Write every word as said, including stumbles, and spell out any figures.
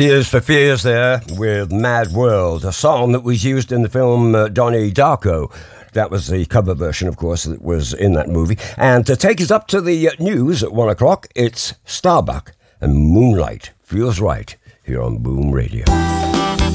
Tears for Fears there with Mad World, a song that was used in the film uh, Donnie Darko. That was the cover version, of course, that was in that movie. And to take us up to the uh, news at one o'clock, it's Starbuck and Moonlight Feels Right here on Boom Radio.